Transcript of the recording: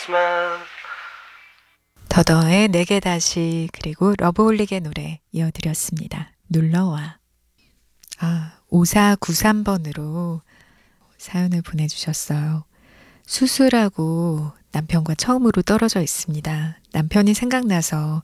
더더의 내게 다시 그리고 러브홀릭의 노래 이어드렸습니다. 눌러와. 5493번으로 사연을 보내주셨어요. 수술하고 남편과 처음으로 떨어져 있습니다. 남편이 생각나서